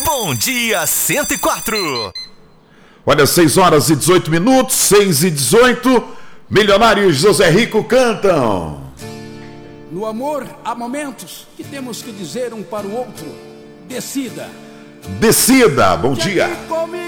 Bom Dia 104. Olha, 6 horas e 18 minutos, 6 e 18. Milionário e José Rico cantam. No amor, há momentos que temos que dizer um para o outro: decida. Decida, bom dia.